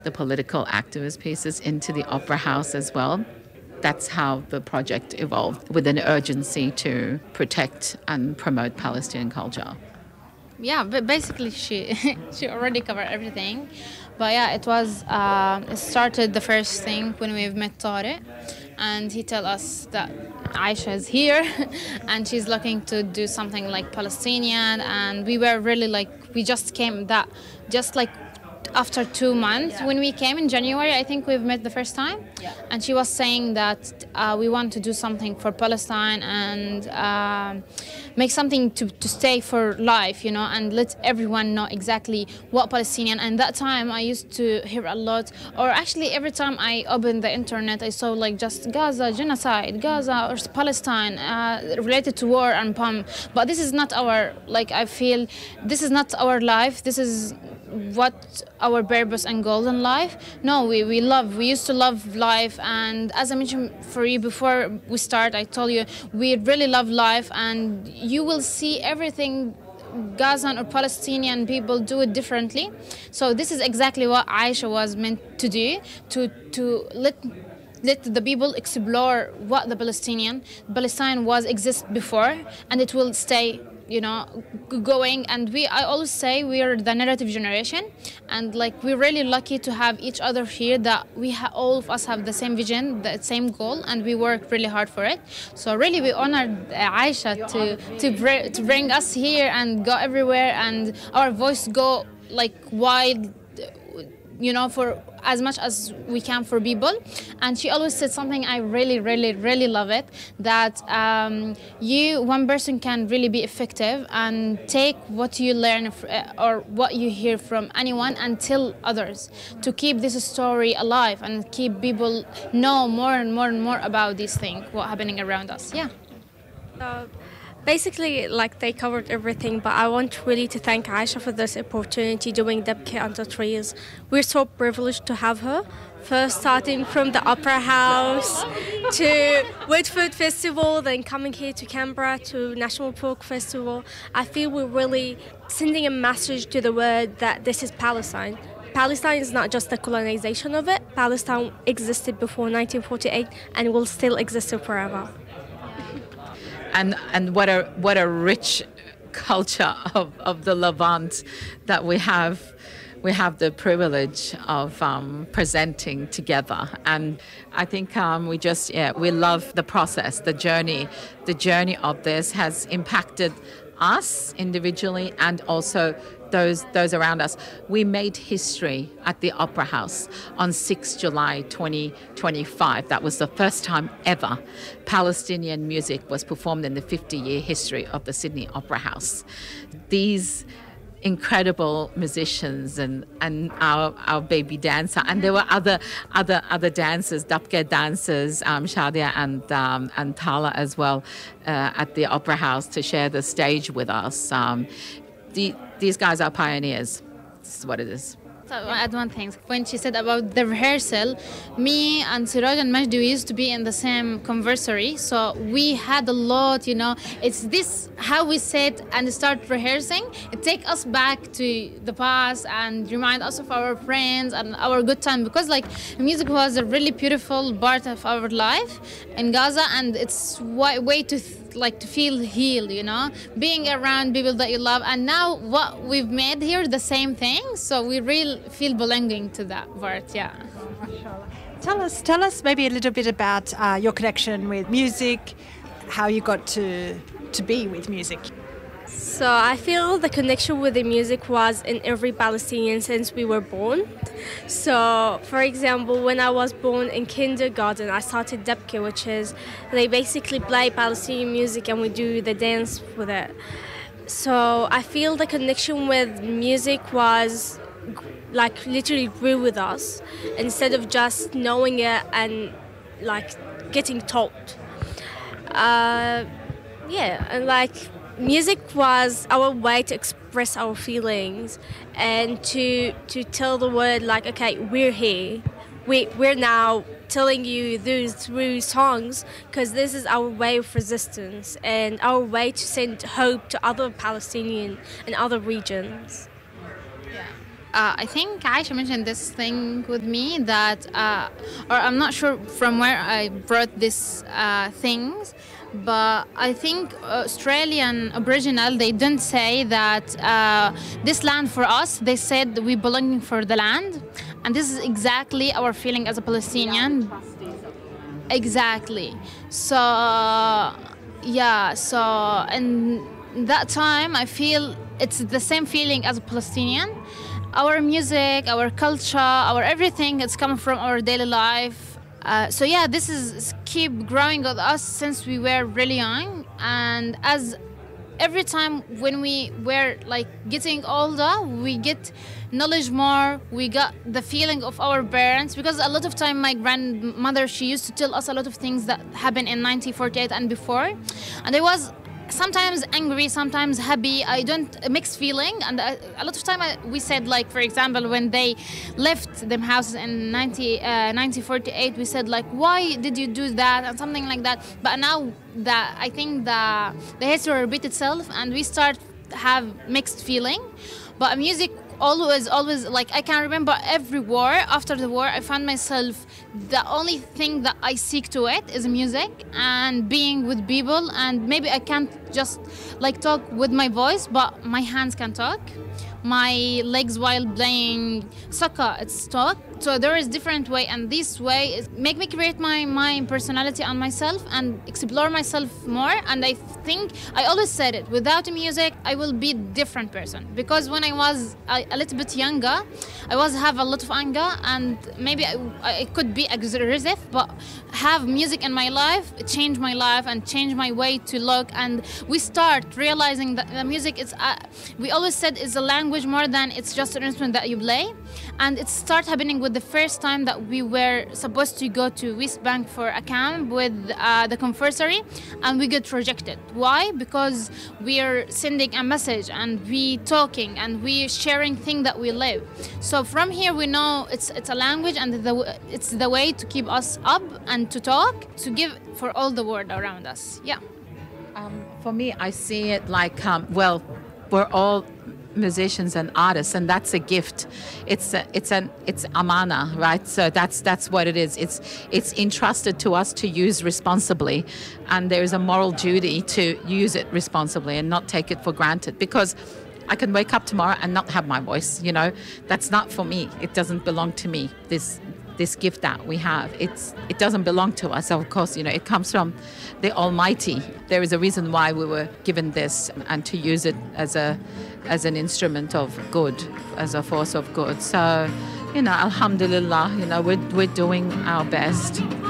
the political activist pieces into the opera house as well. That's how the project evolved, with an urgency to protect and promote Palestinian culture. Yeah, but basically she she already covered everything. But yeah, it started the first thing when we've met Tariq, and he tell us that Aisha is here and she's looking to do something like Palestinian, and we were really like, we just came that just like after 2 months. When we came in January, I think we've met the first time. And she was saying that we want to do something for Palestine and make something to stay for life, you know, and let everyone know exactly what Palestinian. And that time I used to hear a lot, or actually every time I opened the internet, I saw like just Gaza, genocide, Gaza or Palestine, related to war and bomb. But this is not our, like, I feel this is not our life. This is what our purpose and goal in life. No, we used to love life, and as I mentioned for you before we start, I told you we really love life, and you will see everything Gazan or Palestinian people do it differently. So this is exactly what Aisha was meant to do, to let the people explore what the Palestine was exist before, and it will stay, you know, going. And I always say we are the narrative generation, and like we're really lucky to have each other here, that all of us have the same vision, the same goal, and we work really hard for it. So really we honored Aisha to bring us here and go everywhere, and our voice go like wide, you know, for as much as we can for people. And she always said something, I really, really, really love it, that one person can really be effective and take what you learn or what you hear from anyone and tell others, to keep this story alive and keep people know more and more and more about these things, what happening around us. Yeah. Basically, like, they covered everything, but I want really to thank Aisha for this opportunity doing Dabke Under Trees. We're so privileged to have her. First starting from the Opera House to Woodford Festival, then coming here to Canberra to National Folk Festival. I feel we're really sending a message to the world that this is Palestine. Palestine is not just the colonization of it. Palestine existed before 1948 and will still exist forever. And what a rich culture of the Levant that we have. We have the privilege of presenting together, and I think we love the process, the journey. The journey of this has impacted us individually and also those around us. We made history at the Opera House on 6 July 2025. That was the first time ever Palestinian music was performed in the 50-year history of the Sydney Opera House. These incredible musicians and our baby dancer, and there were other dancers, Dabke dancers, Shadia and Tala as well, at the Opera House to share the stage with us. These guys are pioneers. This is what it is. So I'll add one thing. When she said about the rehearsal, me and Siraj and Majdi, we used to be in the same conservatory, so we had a lot, you know. It's this how we sit and start rehearsing. It takes us back to the past and remind us of our friends and our good time, because like music was a really beautiful part of our life in Gaza, and it's way to to feel healed, you know, being around people that you love. And now what we've made here, the same thing, so we really feel belonging to that part. Yeah. Tell us maybe a little bit about your connection with music, how you got to be with music. So I feel the connection with the music was in every Palestinian since we were born. So, for example, when I was born in kindergarten, I started Dabke, which is they basically play Palestinian music and we do the dance with it. So I feel the connection with music was like literally grew with us instead of just knowing it and like getting taught. And like music was our way to express our feelings and to tell the world like, okay, we're here. We're now telling you through songs, because this is our way of resistance and our way to send hope to other Palestinian and other regions. I think Aisha mentioned this thing with me that, or I'm not sure from where I brought this things, but I think Australian Aboriginal, they didn't say that this land for us. They said we belong for the land, and this is exactly our feeling as a Palestinian. Exactly. So yeah. So in that time, I feel it's the same feeling as a Palestinian. Our music, our culture, our everything, it's coming from our daily life. So yeah, this is keep growing with us since we were really young, and as every time when we were like getting older, we get knowledge more. We got the feeling of our parents, because a lot of time my grandmother, she used to tell us a lot of things that happened in 1948 and before, and I was sometimes angry, sometimes happy. I don't mixed feeling, and a lot of time we said, like for example, when they left them houses in 1948, we said like, why did you do that, and something like that. But now that I think the history repeat itself, and we start have mixed feeling. But music always like, I can remember every war. After the war, I found myself, the only thing that I seek to it is music and being with people. And maybe I can't just like talk with my voice, but my hands can talk, my legs while playing soccer, it's talk. So there is different way, and this way is make me create my personality on myself and explore myself more. And I think I always said it, without music I will be different person, because when I was a little bit younger, I was have a lot of anger, and maybe I could be aggressive, but have music in my life, it changed my life and changed my way to look. And we start realizing that the music is we always said is a language more than it's just an instrument that you play. And it started happening with the first time that we were supposed to go to West Bank for a camp with the conversary, and we get rejected. Why? Because we are sending a message, and we talking, and we sharing things that we live. So from here we know it's a language, and it's the way to keep us up and to talk, to give for all the world around us. Yeah. For me, I see it like, well, we're all musicians and artists, and that's a gift. It's amana, right? So that's what it is. It's entrusted to us to use responsibly, and there is a moral duty to use it responsibly and not take it for granted, because I can wake up tomorrow and not have my voice, you know. That's not for me. It doesn't belong to me. This gift that we have, it doesn't belong to us. Of course, you know, it comes from the Almighty. There is a reason why we were given this, and to use it as an instrument of good, as a force of good. So, you know, alhamdulillah, you know, we're doing our best.